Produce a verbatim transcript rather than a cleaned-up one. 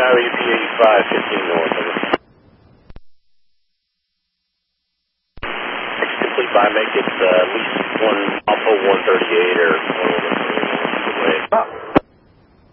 R E P eighty-five, fifteen north. It's complete by make it uh, at least one Alpha one